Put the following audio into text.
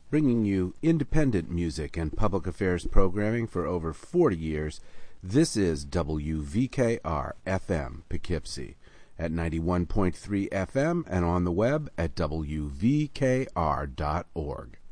Bringing you independent music and public affairs programming for over 40 years, this is WVKR-FM Poughkeepsie at 91.3 FM and on the web at WVKR.org.